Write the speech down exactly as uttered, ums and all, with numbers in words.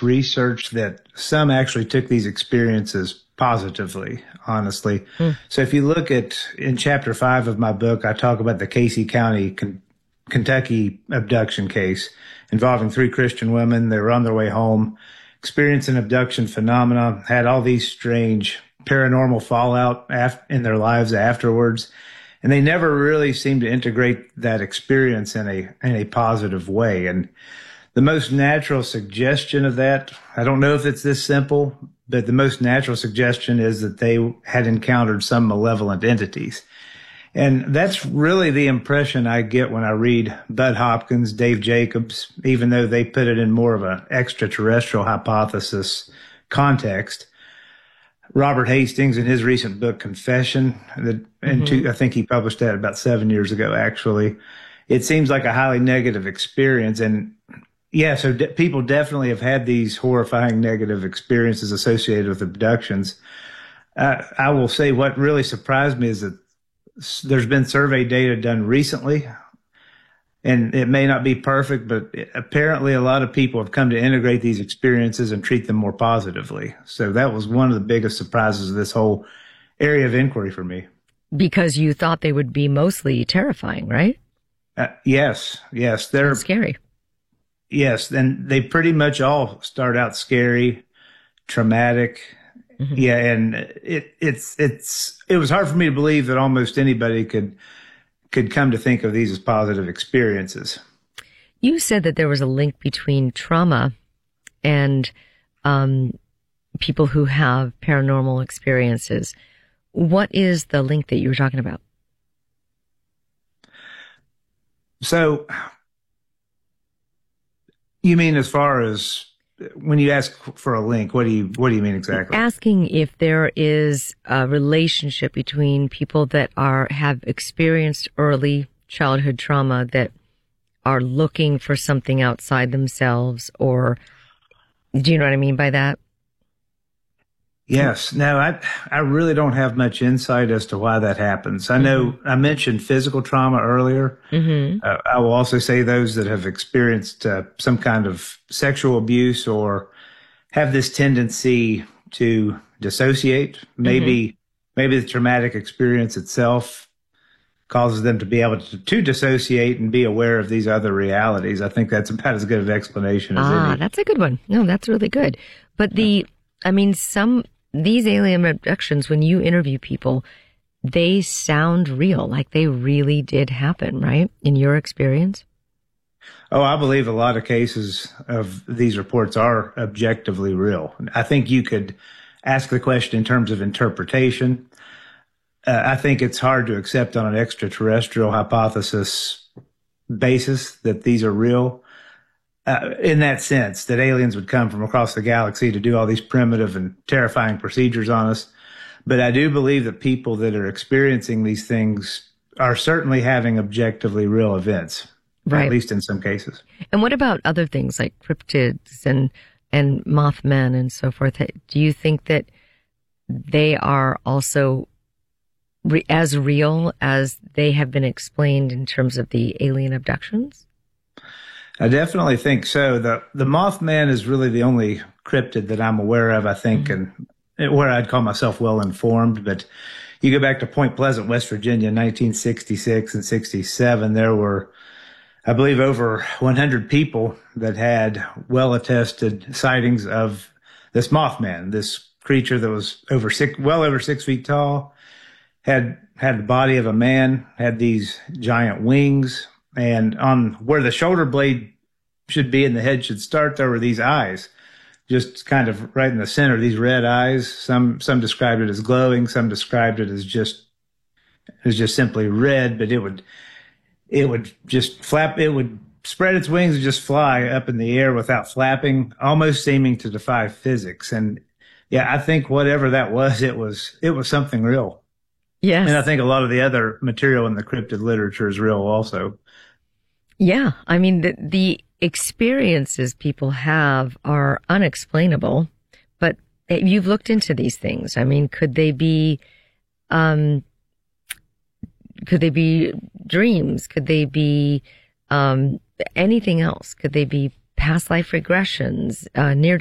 much research that some actually took these experiences positively, honestly. Mm. So if you look at, in chapter five of my book, I talk about the Casey County, Con- Kentucky abduction case involving three Christian women. They were on their way home, experienced an abduction phenomena, had all these strange paranormal fallout af- in their lives afterwards. And they never really seemed to integrate that experience in a, in a positive way. And the most natural suggestion of that, I don't know if it's this simple, but the most natural suggestion is that they had encountered some malevolent entities. And that's really the impression I get when I read Bud Hopkins, Dave Jacobs, even though they put it in more of an extraterrestrial hypothesis context. Robert Hastings, in his recent book, Confession, that, and mm-hmm. two, I think he published that about seven years ago, actually. It seems like a highly negative experience. And yeah, so de- people definitely have had these horrifying negative experiences associated with abductions. Uh, I will say what really surprised me is that there's been survey data done recently, and it may not be perfect, but it, apparently a lot of people have come to integrate these experiences and treat them more positively. So that was one of the biggest surprises of this whole area of inquiry for me. Because you thought they would be mostly terrifying, right? Uh, yes, yes. They're and scary. Yes, and they pretty much all start out scary, traumatic. Mm-hmm. Yeah, and it it's it's it was hard for me to believe that almost anybody could could come to think of these as positive experiences. You said that there was a link between trauma and um, people who have paranormal experiences. What is the link that you were talking about? So, you mean as far as when you ask for a link, what do you what do you mean exactly? Asking if there is a relationship between people that are have experienced early childhood trauma that are looking for something outside themselves, or do you know what I mean by that? Yes. No, I I really don't have much insight as to why that happens. I know mm-hmm. I mentioned physical trauma earlier. Mm-hmm. Uh, I will also say those that have experienced uh, some kind of sexual abuse or have this tendency to dissociate. Maybe mm-hmm. maybe the traumatic experience itself causes them to be able to, to dissociate and be aware of these other realities. I think that's about as good of an explanation as ah, any. That's a good one. No, that's really good. But the, I mean, some. These alien abductions, when you interview people, they sound real, like they really did happen, right? In your experience? Oh, I believe a lot of cases of these reports are objectively real. I think you could ask the question in terms of interpretation. Uh, I think it's hard to accept on an extraterrestrial hypothesis basis that these are real. Uh, in that sense, that aliens would come from across the galaxy to do all these primitive and terrifying procedures on us. But I do believe that people that are experiencing these things are certainly having objectively real events, right. At least in some cases. And what about other things like cryptids and, and Mothman and so forth? Do you think that they are also re- as real as they have been explained in terms of the alien abductions? I definitely think so. The the Mothman is really the only cryptid that I'm aware of, I think, mm-hmm. and where I'd call myself well informed. But you go back to Point Pleasant, West Virginia, nineteen sixty-six and sixty-seven, there were, I believe, over one hundred people that had well-attested sightings of this Mothman, this creature that was over six, well over six feet tall, had had the body of a man, had these giant wings. And on where the shoulder blade should be and the head should start, there were these eyes, just kind of right in the center, these red eyes. Some some described it as glowing, some described it as just as just simply red, but it would it would just flap, it would spread its wings and just fly up in the air without flapping, almost seeming to defy physics. And yeah, I think whatever that was, it was it was something real. Yes. And I think a lot of the other material in the cryptid literature is real also. Yeah. I mean, the, the experiences people have are unexplainable, but you've looked into these things. I mean, could they be, um, could they be dreams? Could they be, um, anything else? Could they be past life regressions, uh, near